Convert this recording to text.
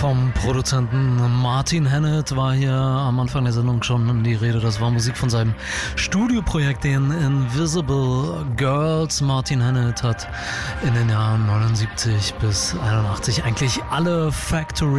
Vom Produzenten Martin Hannett war hier am Anfang der Sendung schon die Rede. Das war Musik von seinem Studioprojekt, den Invisible Girls. Martin Hannett hat in den Jahren 79 bis 81 eigentlich alle Factory